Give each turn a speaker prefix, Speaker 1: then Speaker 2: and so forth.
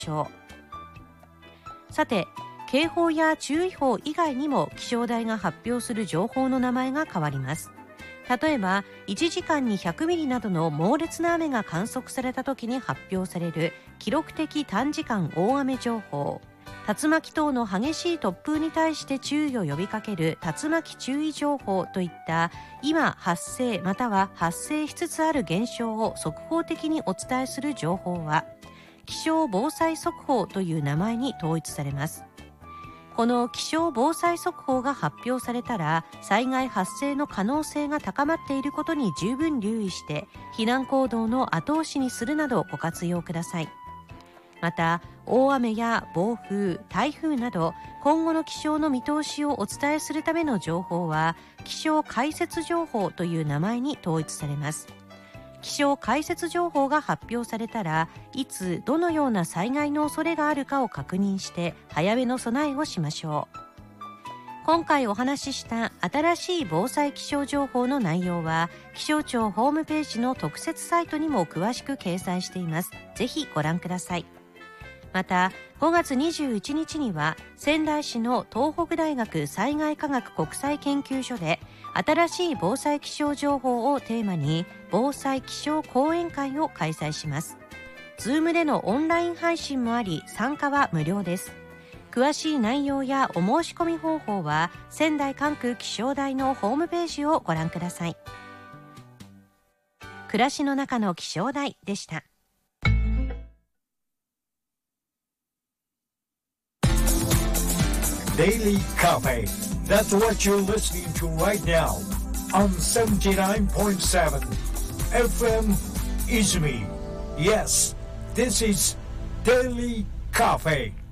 Speaker 1: しょう。さて、警報や注意報以外にも気象台が発表する情報の名前が変わります。例えば1時間に100ミリなどの猛烈な雨が観測された時に発表される記録的短時間大雨情報、竜巻等の激しい突風に対して注意を呼びかける竜巻注意情報といった今発生または発生しつつある現象を速報的にお伝えする情報は気象防災速報という名前に統一されます。この気象防災速報が発表されたら災害発生の可能性が高まっていることに十分留意して避難行動の後押しにするなどご活用ください。また大雨や暴風、台風など今後の気象の見通しをお伝えするための情報は気象解説情報という名前に統一されます。気象解説情報が発表されたらいつどのような災害の恐れがあるかを確認して早めの備えをしましょう。今回お話しした新しい防災気象情報の内容は気象庁ホームページの特設サイトにも詳しく掲載しています。ぜひご覧ください。また5月21日には仙台市の東北大学災害科学国際研究所で新しい防災気象情報をテーマに防災気象講演会を開催します。Zoom でのオンライン配信もあり参加は無料です。詳しい内容やお申し込み方法は仙台管区気象台のホームページをご覧ください。暮らしの中の気象台でした。
Speaker 2: Daily Cafe. That's what you're listening to right now on 79.7 FM Izumi. Yes, this is Daily Cafe.